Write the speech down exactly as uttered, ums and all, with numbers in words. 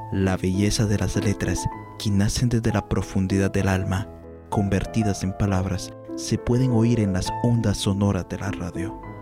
La belleza de las letras, que nacen desde la profundidad del alma, convertidas en palabras, se pueden oír en las ondas sonoras de la radio.